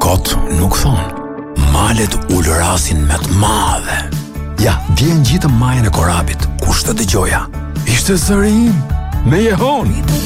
Kot nuk thonë. Malet ulërasin me të madhe. Ja, vjen gjitëm majën e korabit. Kush të dëgjoja? Ishte zëri im, me jehon.